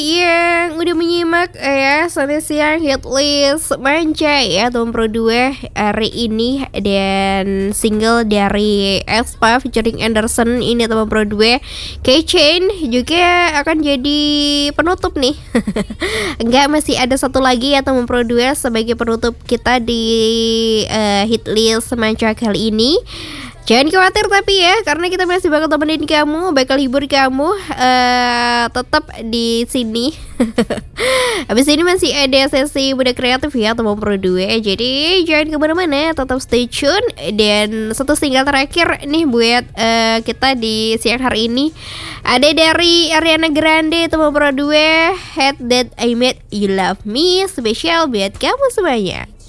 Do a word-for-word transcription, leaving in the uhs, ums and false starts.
Yang udah menyimak eh, ya sampai siang hit list Manca ya tahun Pro dua hari ini dan single dari aespa featuring Anderson ini tahun Pro dua Keychain juga akan jadi penutup nih. Enggak, masih ada satu lagi ya teman Pro dua sebagai penutup kita di uh, hit list Manca kali ini. Jangan khawatir tapi ya, karena kita masih bakal temenin kamu, bakal hibur kamu uh, tetap di sini. Habis ini masih ada sesi Muda Kreatif ya teman Pro dua. Jadi jangan kemana-mana, tetap stay tune. Dan satu single terakhir nih buat uh, kita di siang hari ini, ada dari Ariana Grande teman Pro dua, Head That I Made You Love Me, spesial buat kamu semuanya.